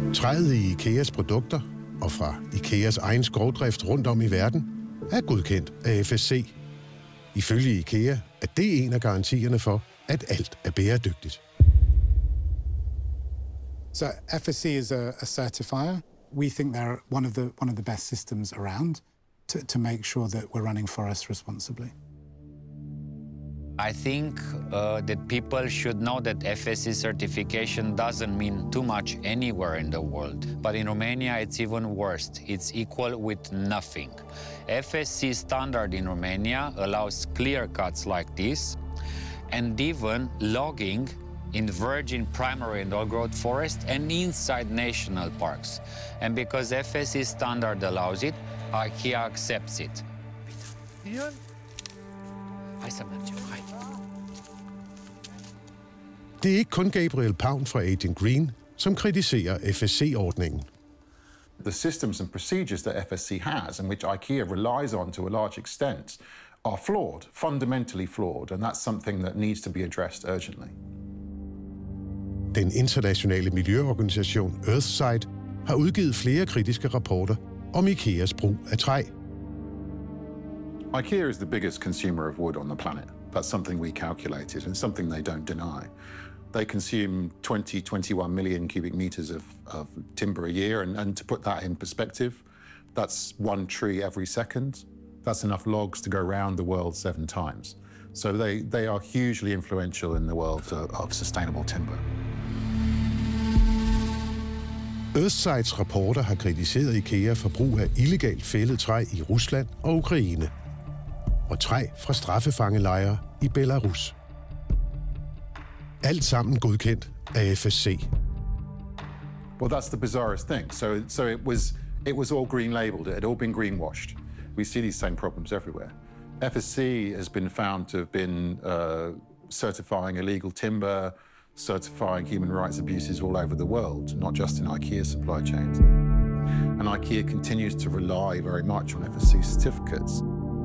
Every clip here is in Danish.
Træet i IKEAs produkter og fra IKEAs egen skovdrift rundt om i verden er godkendt af FSC. Ifølge IKEA er det en af garantierne for, at alt er bæredygtigt. So FSC is a certifier. We think they're one of the best systems around to make sure that we're running forests responsibly. I think that people should know that FSC certification doesn't mean too much anywhere in the world. But in Romania, it's even worse. It's equal with nothing. FSC standard in Romania allows clear cuts like this, and even logging in virgin primary and old-growth forest and inside national parks. And because FSC standard allows it, IKEA accepts it. Det er ikke kun Gabriel Paun fra Agent Green, som kritiserer FSC-ordningen. The systems and procedures that FSC has, and which IKEA relies on to a large extent, are flawed, fundamentally flawed, and that's something that needs to be addressed urgently. Den internationale miljøorganisation Earthside har udgivet flere kritiske rapporter om IKEAs brug af træ. IKEA is the biggest consumer of wood on the planet. That's something we calculated and something they don't deny. They consume 21 million cubic meters of timber a year, and to put that in perspective, that's one tree every second. That's enough logs to go around the world 7 times. So they are hugely influential in the world of sustainable timber. Earthsides rapporter har kritiseret IKEA for brug af illegalt fældet træ i Rusland og Ukraine, og træ fra straffefangelejre i Belarus. Alt sammen godkendt af FSC. Well, that's the bizarrest thing. So it was all green labeled. It had all been greenwashed. We see these same problems everywhere. FSC has been found to have been certifying illegal timber, certifying human rights abuses all over the world, not just in IKEA supply chains. And IKEA continues to rely very much on FSC certificates.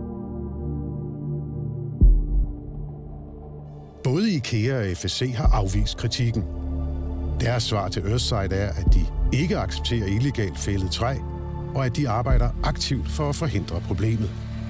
Både IKEA og FSC har afvist kritikken. Deres svar til Earthside er, at de ikke accepterer illegalt fældet træ, og at de arbejder aktivt for at forhindre problemet.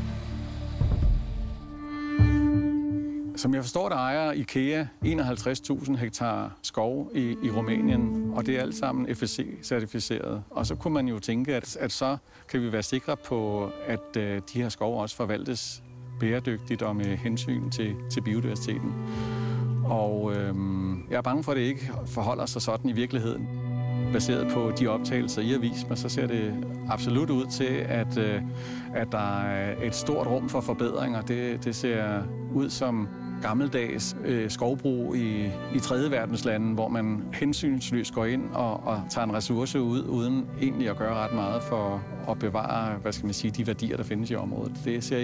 Som jeg forstår det, ejer IKEA 51.000 hektar skov i Rumænien, og det er alt sammen FSC-certificeret. Og så kunne man jo tænke, at så kan vi være sikre på, at de her skove også forvaltes bæredygtigt og med hensyn til biodiversiteten. Og jeg er bange for, at det ikke forholder sig sådan i virkeligheden. Baseret på de optagelser, I har vist mig, så ser det absolut ud til, at der er et stort rum for forbedringer. Det ser ud som gammeldags skovbrug i tredje verdenslande, hvor man hensynsløst går ind og tager en ressource ud, uden egentlig at gøre ret meget for at bevare, hvad skal man sige, de værdier, der findes i området. Det ser